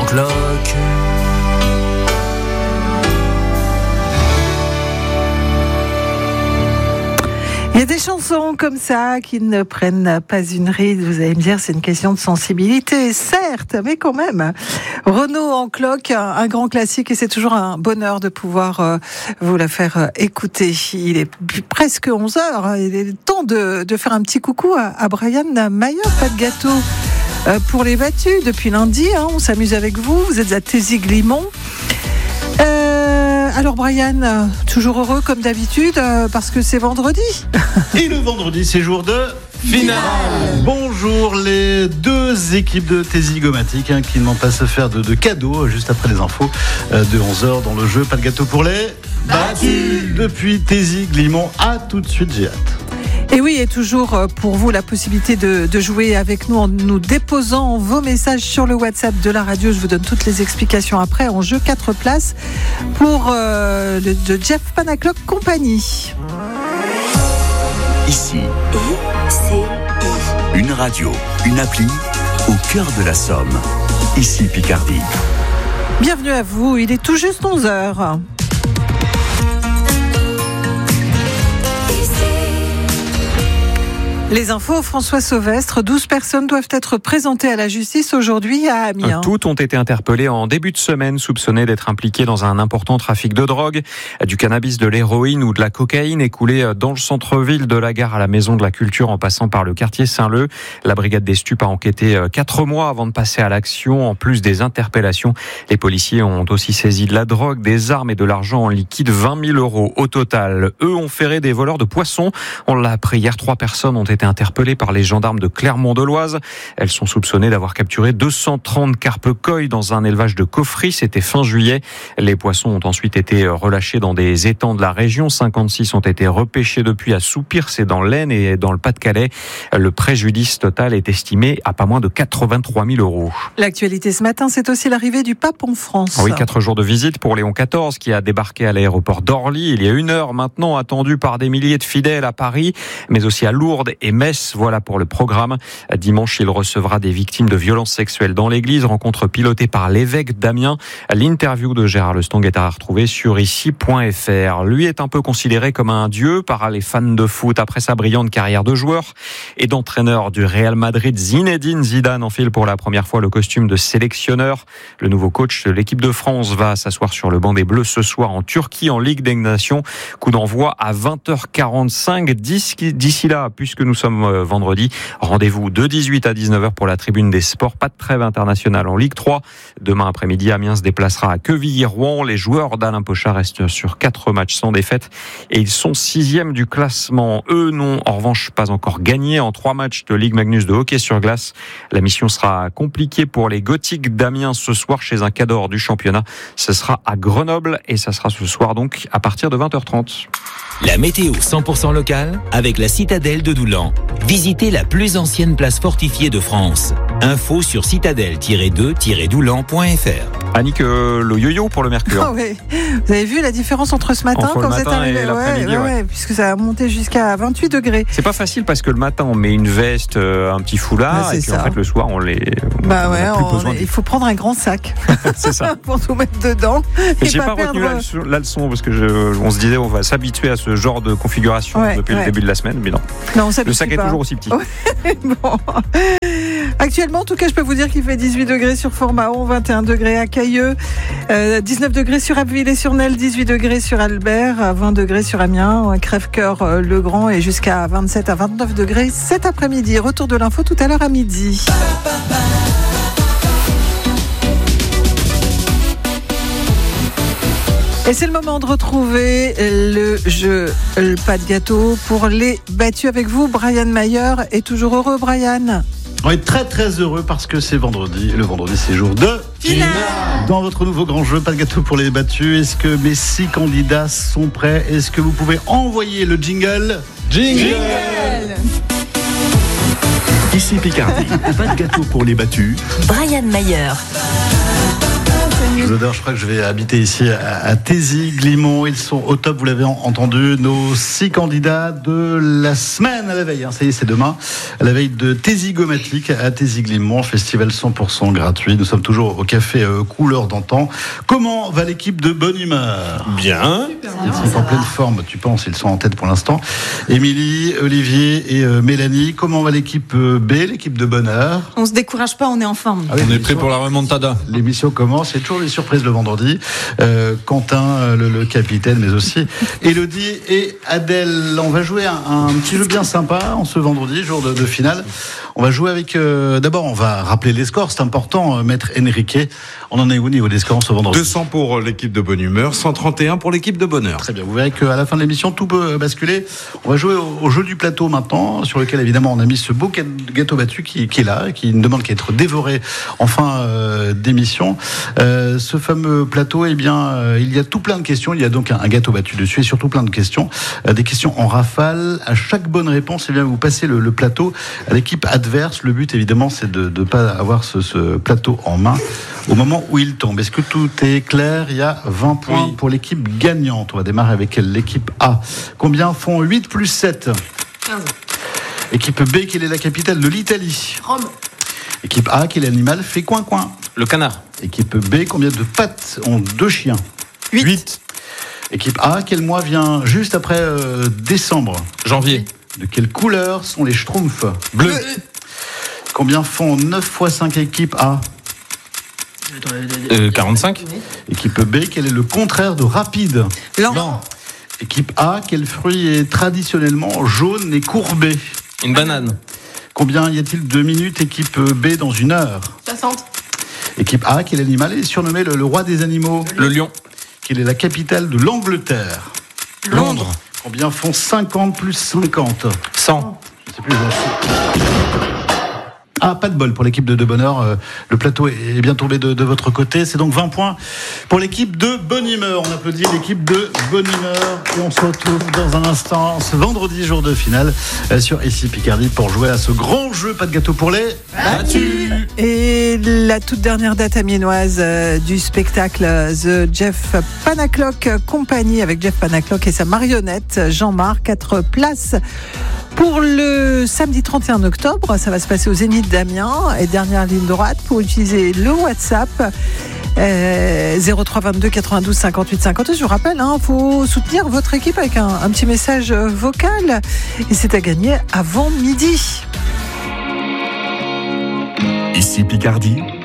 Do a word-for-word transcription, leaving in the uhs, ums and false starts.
cloque. Il y a des chansons comme ça qui ne prennent pas une ride. Vous allez me dire, c'est une question de sensibilité, certes, mais quand même. Renaud en cloque, un grand classique, et c'est toujours un bonheur de pouvoir euh, vous la faire euh, écouter. Il est presque onze heures. Il est temps de, de faire un petit coucou à, à Brian Mayer, pas de gâteau euh, pour les battus. Depuis lundi, hein, on s'amuse avec vous. Vous êtes à Taisy-Glimont. Euh, alors Brian, euh, toujours heureux comme d'habitude euh, parce que c'est vendredi. Et le vendredi, c'est jour de finale. Bonjour les deux équipes de Taisy-Gomatic hein, qui n'ont pas se faire de, de cadeaux euh, juste après les infos euh, de onze heures dans le jeu. Pas de gâteau pour les battus. Depuis Taisy-Glimont, à tout de suite, j'ai hâte. Et oui, et toujours pour vous la possibilité de, de jouer avec nous en nous déposant vos messages sur le WhatsApp de la radio. Je vous donne toutes les explications après. En jeu, quatre places pour euh, le, de Jeff Panaclock Company. Ici, I C I. Une radio, une appli au cœur de la Somme. Ici Picardie. Bienvenue à vous, il est tout juste onze heures. Les infos, François Sauvestre, douze personnes doivent être présentées à la justice aujourd'hui à Amiens. Toutes ont été interpellées en début de semaine, soupçonnées d'être impliquées dans un important trafic de drogue, du cannabis, de l'héroïne ou de la cocaïne écoulée dans le centre-ville, de la gare à la Maison de la Culture en passant par le quartier Saint-Leu. La brigade des stupes a enquêté quatre mois avant de passer à l'action. En plus des interpellations, les policiers ont aussi saisi de la drogue, des armes et de l'argent en liquide, vingt mille euros au total. Eux ont ferré des voleurs de poissons. On l'a appris hier, trois personnes ont été interpellées par les gendarmes de Clermont-de-Loise. Elles sont soupçonnées d'avoir capturé deux cent trente carpes koi dans un élevage de Coffry. C'était fin juillet. Les poissons ont ensuite été relâchés dans des étangs de la région. cinquante-six ont été repêchés depuis à Soupir, c'est dans l'Aisne et dans le Pas-de-Calais. Le préjudice total est estimé à pas moins de quatre-vingt-trois mille euros. L'actualité ce matin, c'est aussi l'arrivée du pape en France. Oui, quatre jours de visite pour Léon quatorze qui a débarqué à l'aéroport d'Orly il y a une heure maintenant, attendu par des milliers de fidèles à Paris, mais aussi à Lourdes et Metz. Voilà pour le programme. Dimanche, il recevra des victimes de violences sexuelles dans l'église, rencontre pilotée par l'évêque d'Amiens. L'interview de Gérard Lestang est à retrouver sur ici point f r. Lui est un peu considéré comme un dieu par les fans de foot après sa brillante carrière de joueur et d'entraîneur du Real Madrid. Zinedine Zidane enfile pour la première fois le costume de sélectionneur. Le nouveau coach de l'équipe de France va s'asseoir sur le banc des Bleus ce soir en Turquie en Ligue des Nations. Coup d'envoi à vingt heures quarante-cinq. D'ici là, puisque nous sommes vendredi, rendez-vous de dix-huit à dix-neuf heures pour la tribune des sports. Pas de trêve internationale en Ligue trois. Demain après-midi, Amiens se déplacera à Quevilly-Rouen. Les joueurs d'Alain Pochard restent sur quatre matchs sans défaite et ils sont sixième du classement. Eux n'ont en revanche pas encore gagné en trois matchs de Ligue Magnus de hockey sur glace. La mission sera compliquée pour les Gothiques d'Amiens ce soir chez un cador du championnat. Ce sera à Grenoble et ça sera ce soir donc à partir de vingt heures trente. La météo cent pour cent locale avec la citadelle de Doulan. Visitez la plus ancienne place fortifiée de France. Info sur citadelle tiret deux tiret doulan point f r. Annick, euh, le yo-yo pour le Mercure. Oh oui. Vous avez vu la différence entre ce matin entre quand le vous êtes matin arrivé, et l'après-midi, ouais, ouais, ouais. ouais, puisque ça a monté jusqu'à vingt-huit degrés. C'est pas facile parce que le matin on met une veste, euh, un petit foulard, Ouais, c'est et puis ça. en fait le soir on les. Bah on ouais, a plus on- besoin de- il faut prendre un grand sac C'est ça. pour tout mettre dedans. Mais et j'ai pas, perdre- retenu la leçon, la leçon parce que je, on se disait on va s'habituer à ce genre de configuration Ouais, depuis ouais. le début de la semaine, mais non. Non, on Le s'habitue sac est pas. toujours aussi petit. Ouais. Bon. Actuellement, en tout cas, je peux vous dire qu'il fait dix-huit degrés sur Fourmahon, vingt et un degrés à Cailleux, euh, dix-neuf degrés sur Abbeville-et-sur-Nesle, dix-huit degrés sur Albert, vingt degrés sur Amiens, Crèvecoeur, euh, Le Grand et jusqu'à vingt-sept à vingt-neuf degrés cet après-midi. Retour de l'info tout à l'heure à midi. Et c'est le moment de retrouver le jeu le pas de gâteau pour les battus avec vous. Brian Mayer est toujours heureux, Brian. On est très très heureux parce que c'est vendredi. Et le vendredi, c'est jour de Finale. Dans votre nouveau grand jeu, pas de gâteau pour les battus. Est-ce que mes six candidats sont prêts? Est-ce que vous pouvez envoyer le jingle? Jingle, Ici Picardie. Pas de gâteau pour les battus. Brian Mayer. Je vous adore, je crois que je vais habiter ici à, à Taisy-Glimont. Ils sont au top, vous l'avez entendu, nos six candidats de la semaine à la veille. Hein, ça y est, c'est demain, à la veille de Taisy-Gomatique à Taisy-Glimont, festival cent pour cent gratuit. Nous sommes toujours au café euh, Couleur d'antan. Comment va l'équipe de bonne humeur ? Bien. Ils sont en pleine forme, tu penses, ils sont en tête pour l'instant. Émilie, Olivier et euh, Mélanie, comment va l'équipe euh, B, l'équipe de bonheur ? On se décourage pas, on est en forme. Ah oui, On est prêt pour la remontada. L'émission commence, il y a toujours des surprises le vendredi. Euh, Quentin, le, le capitaine, mais aussi Élodie et Adèle. On va jouer un, un petit jeu bien sympa en ce vendredi, jour de, de finale. On va jouer avec... Euh, d'abord, on va rappeler les scores, c'est important, euh, maître Enrique. On en est où au niveau des scores ce vendredi ? deux cents pour l'équipe de bonne humeur, cent trente et un pour l'équipe de bonheur. Très bien, vous verrez qu'à la fin de l'émission, tout peut basculer. On va jouer au, au jeu du plateau maintenant, sur lequel évidemment on a mis ce beau gâteau battu qui, qui est là, qui ne demande qu'à être dévoré en fin euh, d'émission. Euh, ce fameux plateau, eh bien, euh, il y a tout plein de questions. Il y a donc un, un gâteau battu dessus et surtout plein de questions. Euh, des questions en rafale. À chaque bonne réponse, eh bien, vous passez le, le plateau à l'équipe adverse. Le but, évidemment, c'est de ne pas avoir ce, ce plateau en main au moment où il tombe. Est-ce que tout est clair ? Il y a vingt points oui. pour l'équipe gagnante. On va démarrer avec l'équipe A. Combien font huit plus sept ? quinze. Équipe B, quelle est la capitale de l'Italie ? Rome. Équipe A, quel animal fait coin-coin ? Le canard. Équipe B, combien de pattes ont deux chiens ? huit. huit. Équipe A, quel mois vient juste après euh, décembre ? Janvier. De quelle couleur sont les schtroumpfs ? Bleu. Combien font neuf fois cinq équipe A ? Euh, quarante-cinq. Équipe B, quel est le contraire de rapide ? Lent. Lent. Équipe A, quel fruit est traditionnellement jaune et courbé ? Une banane. Combien y a-t-il de minutes équipe B dans une heure ? soixante. Équipe A, quel animal est surnommé le, le roi des animaux ? Le lion. Quelle est la capitale de l'Angleterre ? Londres. Combien font cinquante plus cinquante ? cent. Je ne sais plus. Je... Ah, pas de bol pour l'équipe de De Bonheur. Euh, le plateau est bien tombé de, de votre côté. C'est donc vingt points pour l'équipe de Bonne Humeur. On applaudit l'équipe de Bonne Humeur. Et on se retrouve dans un instant, ce vendredi, jour de finale, euh, sur Ici Picardie pour jouer à ce grand jeu. Pas de gâteau pour les battus. Et la toute dernière date amiénoise euh, du spectacle The Jeff Panaclock Company avec Jeff Panaclock et sa marionnette Jean-Marc. Quatre places pour le samedi trente et un octobre. Ça va se passer au Zénith d'Amiens. Et dernière ligne droite pour utiliser le WhatsApp euh, zéro trois vingt-deux quatre-vingt-douze cinquante-huit cinquante. Je vous rappelle, il hein, faut soutenir votre équipe avec un, un petit message vocal. Et c'est à gagner avant midi. Ici Picardie,